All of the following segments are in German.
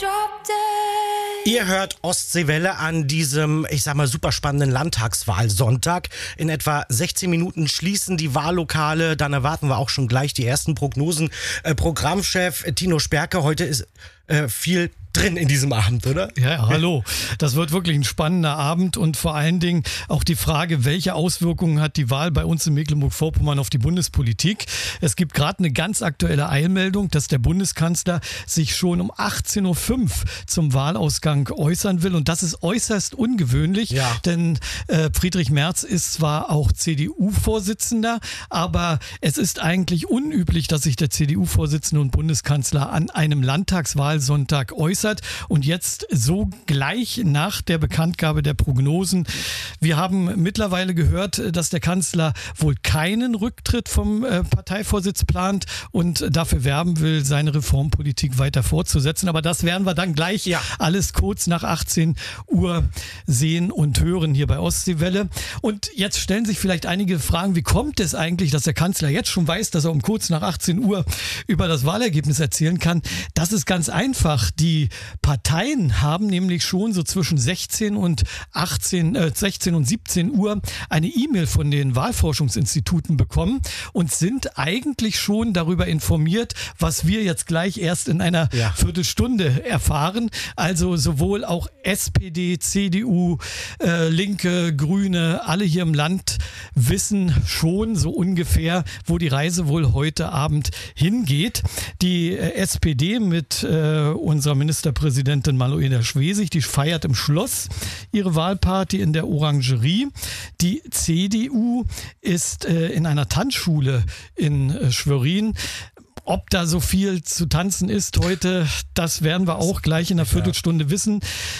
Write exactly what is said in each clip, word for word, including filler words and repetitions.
Ihr hört Ostseewelle an diesem, ich sag mal, super spannenden Landtagswahlsonntag. In etwa sechzehn Minuten schließen die Wahllokale. Dann erwarten wir auch schon gleich die ersten Prognosen. Äh, Programmchef Tino Sperke, heute ist äh, viel drin in diesem Abend, oder? Ja, hallo. Das wird wirklich ein spannender Abend und vor allen Dingen auch die Frage, welche Auswirkungen hat die Wahl bei uns in Mecklenburg-Vorpommern auf die Bundespolitik. Es gibt gerade eine ganz aktuelle Eilmeldung, dass der Bundeskanzler sich schon um achtzehn Uhr fünf zum Wahlausgang äußern will und das ist äußerst ungewöhnlich, ja. denn äh, Friedrich Merz ist zwar auch C D U-Vorsitzender, aber es ist eigentlich unüblich, dass sich der C D U-Vorsitzende und Bundeskanzler an einem Landtagswahlsonntag äußert. Und jetzt so gleich nach der Bekanntgabe der Prognosen. Wir haben mittlerweile gehört, dass der Kanzler wohl keinen Rücktritt vom äh, Parteivorsitz plant und dafür werben will, seine Reformpolitik weiter fortzusetzen. Aber das werden wir dann gleich ja. alles kurz nach achtzehn Uhr sehen und hören hier bei Ostseewelle. Und jetzt stellen sich vielleicht einige Fragen, wie kommt es eigentlich, dass der Kanzler jetzt schon weiß, dass er um kurz nach achtzehn Uhr über das Wahlergebnis erzählen kann? Das ist ganz einfach. Die Parteien haben nämlich schon so zwischen sechzehn und achtzehn, äh, sechzehn und siebzehn Uhr eine E-Mail von den Wahlforschungsinstituten bekommen und sind eigentlich schon darüber informiert, was wir jetzt gleich erst in einer ja. Viertelstunde erfahren. Also sowohl auch S P D, C D U, äh, Linke, Grüne, alle hier im Land wissen schon so ungefähr, wo die Reise wohl heute Abend hingeht. Die äh, S P D mit äh, unserer Ministerpräsidentin Manuela Schwesig, die feiert im Schloss ihre Wahlparty in der Orangerie. Die C D U ist äh, in einer Tanzschule in äh, Schwerin. Ob da so viel zu tanzen ist heute, das werden wir auch gleich in einer Viertelstunde wissen.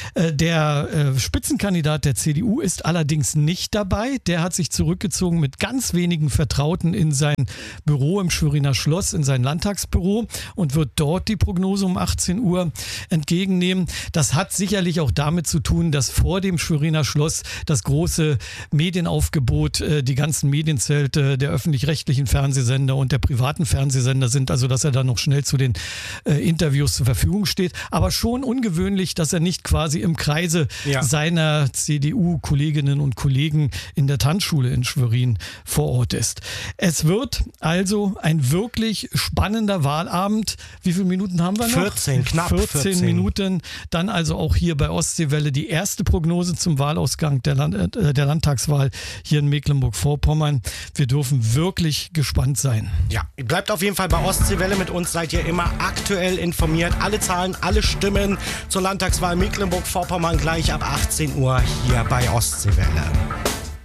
Der Spitzenkandidat der C D U ist allerdings nicht dabei. Der hat sich zurückgezogen mit ganz wenigen Vertrauten in sein Büro im Schweriner Schloss, in sein Landtagsbüro und wird dort die Prognose um achtzehn Uhr entgegennehmen. Das hat sicherlich auch damit zu tun, dass vor dem Schweriner Schloss das große Medienaufgebot, die ganzen Medienzelte der öffentlich-rechtlichen Fernsehsender und der privaten Fernsehsender sind. Also dass er dann noch schnell zu den äh, Interviews zur Verfügung steht. Aber schon ungewöhnlich, dass er nicht quasi im Kreise ja. seiner C D U-Kolleginnen und Kollegen in der Tanzschule in Schwerin vor Ort ist. Es wird also ein wirklich spannender Wahlabend. Wie viele Minuten haben wir noch? vierzehn, knapp vierzehn, vierzehn Minuten. Dann also auch hier bei Ostseewelle die erste Prognose zum Wahlausgang der, Land- äh, der Landtagswahl hier in Mecklenburg-Vorpommern. Wir dürfen wirklich gespannt sein. Ja, bleibt auf jeden Fall bei Ostseewelle. Ostseewelle mit uns seid ihr immer aktuell informiert. Alle Zahlen, alle Stimmen zur Landtagswahl Mecklenburg-Vorpommern gleich ab achtzehn Uhr hier bei Ostseewelle.